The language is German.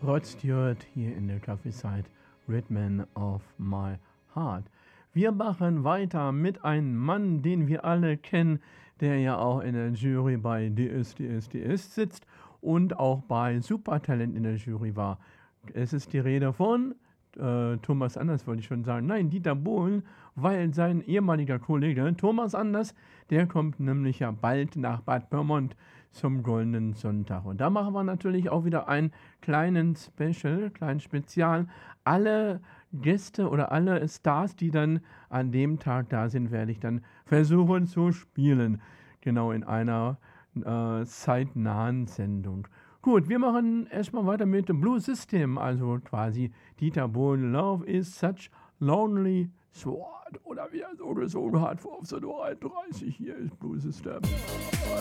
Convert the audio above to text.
Rod Stewart hier in der Kaffeezeit, Rhythm of My Heart. Wir machen weiter mit einem Mann, den wir alle kennen, der ja auch in der Jury bei DSDS sitzt und auch bei Supertalent in der Jury war. Es ist die Rede von Thomas Anders, wollte ich schon sagen. Nein, Dieter Bohlen, weil sein ehemaliger Kollege Thomas Anders, der kommt nämlich ja bald nach Bad Pyrmont zum Goldenen Sonntag. Und da machen wir natürlich auch wieder einen kleinen Spezial. Alle Gäste oder alle Stars, die dann an dem Tag da sind, werde ich dann versuchen zu spielen. Genau in einer zeitnahen Sendung. Gut, wir machen erstmal weiter mit dem Blue System, also quasi Dieter Bohlen, Love is such lonely sword. Oder wie er so gesungen hat, auf so 33, hier ist Blue System.